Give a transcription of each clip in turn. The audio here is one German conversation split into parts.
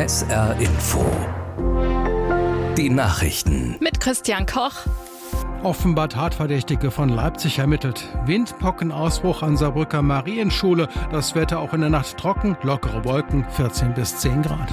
SR Info. Die Nachrichten. Mit Christian Koch. Offenbar Tatverdächtige von Leipzig ermittelt. Windpockenausbruch an Saarbrücker Marienschule. Das Wetter auch in der Nacht trocken, lockere Wolken, 14 bis 10 Grad.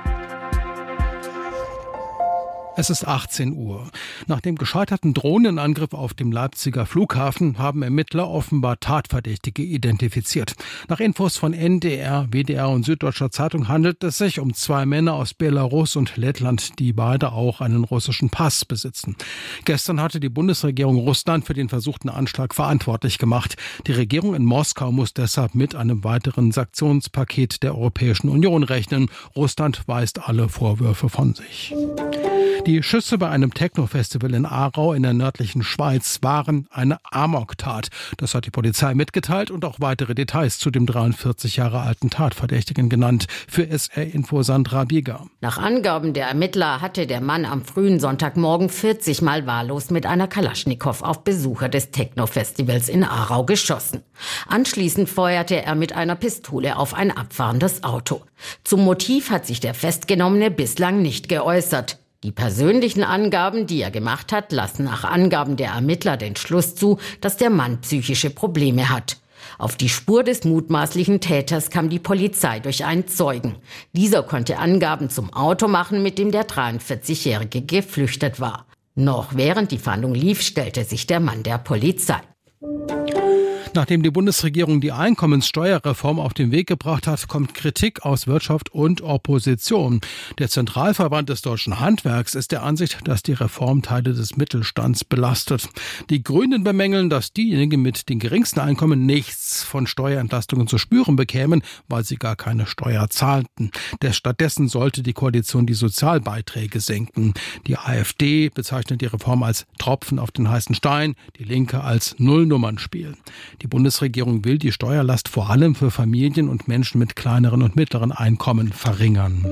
Es ist 18 Uhr. Nach dem gescheiterten Drohnenangriff auf dem Leipziger Flughafen haben Ermittler offenbar Tatverdächtige identifiziert. Nach Infos von NDR, WDR und Süddeutscher Zeitung handelt es sich um 2 Männer aus Belarus und Lettland, die beide auch einen russischen Pass besitzen. Gestern hatte die Bundesregierung Russland für den versuchten Anschlag verantwortlich gemacht. Die Regierung in Moskau muss deshalb mit einem weiteren Sanktionspaket der Europäischen Union rechnen. Russland weist alle Vorwürfe von sich. Die Schüsse bei einem Techno-Festival in Aarau in der nördlichen Schweiz waren eine Amoktat. Das hat die Polizei mitgeteilt und auch weitere Details zu dem 43 Jahre alten Tatverdächtigen genannt. Für SR Info Sandra Bieger. Nach Angaben der Ermittler hatte der Mann am frühen Sonntagmorgen 40 Mal wahllos mit einer Kalaschnikow auf Besucher des Techno-Festivals in Aarau geschossen. Anschließend feuerte er mit einer Pistole auf ein abfahrendes Auto. Zum Motiv hat sich der Festgenommene bislang nicht geäußert. Die persönlichen Angaben, die er gemacht hat, lassen nach Angaben der Ermittler den Schluss zu, dass der Mann psychische Probleme hat. Auf die Spur des mutmaßlichen Täters kam die Polizei durch einen Zeugen. Dieser konnte Angaben zum Auto machen, mit dem der 43-Jährige geflüchtet war. Noch während die Fahndung lief, stellte sich der Mann der Polizei. Nachdem die Bundesregierung die Einkommenssteuerreform auf den Weg gebracht hat, kommt Kritik aus Wirtschaft und Opposition. Der Zentralverband des deutschen Handwerks ist der Ansicht, dass die Reform Teile des Mittelstands belastet. Die Grünen bemängeln, dass diejenigen mit den geringsten Einkommen nichts von Steuerentlastungen zu spüren bekämen, weil sie gar keine Steuer zahlten. Stattdessen sollte die Koalition die Sozialbeiträge senken. Die AfD bezeichnet die Reform als Tropfen auf den heißen Stein, die Linke als Nullnummernspiel. Die Bundesregierung will die Steuerlast vor allem für Familien und Menschen mit kleineren und mittleren Einkommen verringern.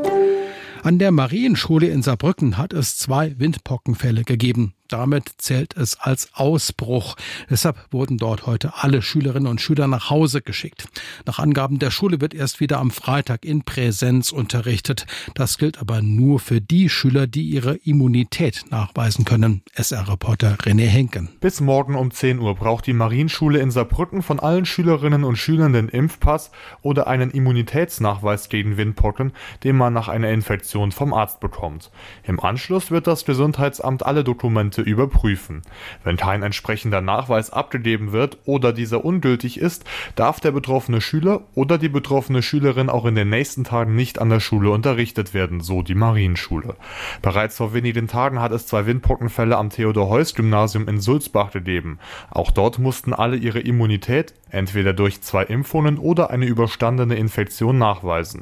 An der Marienschule in Saarbrücken hat es 2 Windpockenfälle gegeben. Damit zählt es als Ausbruch. Deshalb wurden dort heute alle Schülerinnen und Schüler nach Hause geschickt. Nach Angaben der Schule wird erst wieder am Freitag in Präsenz unterrichtet. Das gilt aber nur für die Schüler, die ihre Immunität nachweisen können. SR-Reporter René Henken. Bis morgen um 10 Uhr braucht die Marienschule in Saarbrücken von allen Schülerinnen und Schülern den Impfpass oder einen Immunitätsnachweis gegen Windpocken, den man nach einer Infektion vom Arzt bekommt. Im Anschluss wird das Gesundheitsamt alle Dokumente überprüfen. Wenn kein entsprechender Nachweis abgegeben wird oder dieser ungültig ist, darf der betroffene Schüler oder die betroffene Schülerin auch in den nächsten Tagen nicht an der Schule unterrichtet werden, so die Marienschule. Bereits vor wenigen Tagen hat es 2 Windpockenfälle am Theodor-Heuss-Gymnasium in Sulzbach gegeben. Auch dort mussten alle ihre Immunität entweder durch 2 Impfungen oder eine überstandene Infektion nachweisen.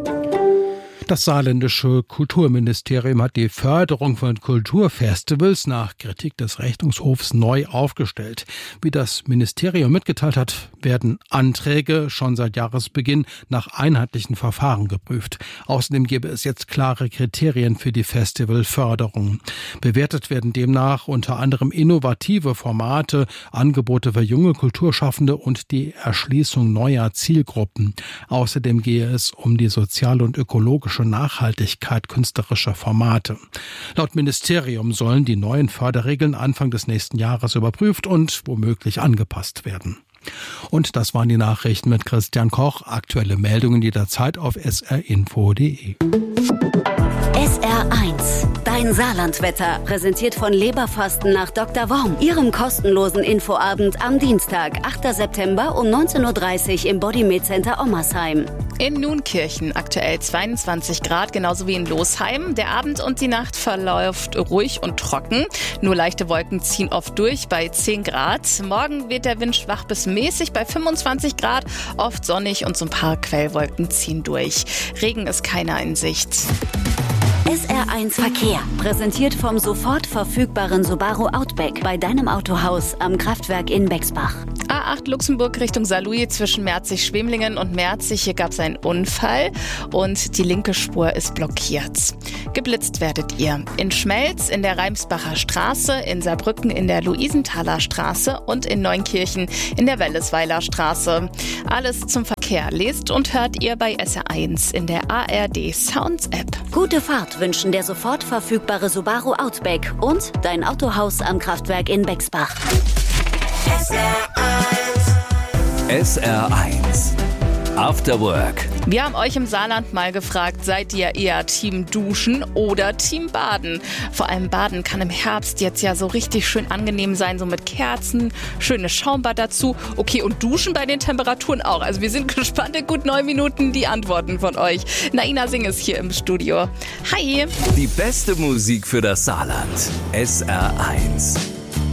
Das saarländische Kulturministerium hat die Förderung von Kulturfestivals nach Kritik des Rechnungshofs neu aufgestellt. Wie das Ministerium mitgeteilt hat, werden Anträge schon seit Jahresbeginn nach einheitlichen Verfahren geprüft. Außerdem gäbe es jetzt klare Kriterien für die Festivalförderung. Bewertet werden demnach unter anderem innovative Formate, Angebote für junge Kulturschaffende und die Erschließung neuer Zielgruppen. Außerdem gehe es um die soziale und ökologische Nachhaltigkeit künstlerischer Formate. Laut Ministerium sollen die neuen Förderregeln Anfang des nächsten Jahres überprüft und womöglich angepasst werden. Und das waren die Nachrichten mit Christian Koch. Aktuelle Meldungen jederzeit auf srinfo.de. SR1, dein Saarlandwetter, präsentiert von Leberfasten nach Dr. Worm. Ihrem kostenlosen Infoabend am Dienstag, 8. September um 19.30 Uhr im Bodymed Center Ommersheim. In Nunkirchen aktuell 22 Grad, genauso wie in Losheim. Der Abend und die Nacht verläuft ruhig und trocken. Nur leichte Wolken ziehen oft durch bei 10 Grad. Morgen wird der Wind schwach bis mäßig bei 25 Grad. Oft sonnig und so ein paar Quellwolken ziehen durch. Regen ist keiner in Sicht. SR1 Verkehr, präsentiert vom sofort verfügbaren Subaru Outback bei deinem Autohaus am Kraftwerk in Bexbach. A8 Luxemburg Richtung Saarlouis zwischen Merzig-Schwemlingen und Merzig. Hier gab es einen Unfall und die linke Spur ist blockiert. Geblitzt werdet ihr in Schmelz in der Reimsbacher Straße, in Saarbrücken in der Luisenthaler Straße und in Neunkirchen in der Wellesweiler Straße. Alles zum Verkehr lest und hört ihr bei SR1 in der ARD Sounds App. Gute Fahrt wünschen der sofort verfügbare Subaru Outback und dein Autohaus am Kraftwerk in Bexbach. SR1 After Work. Wir haben euch im Saarland mal gefragt, seid ihr eher Team Duschen oder Team Baden? Vor allem Baden kann im Herbst jetzt ja so richtig schön angenehm sein, so mit Kerzen, schönes Schaumbad dazu. Okay, und Duschen bei den Temperaturen auch. Also wir sind gespannt in gut 9 Minuten die Antworten von euch. Naina Singh ist hier im Studio. Hi! Die beste Musik für das Saarland. SR1.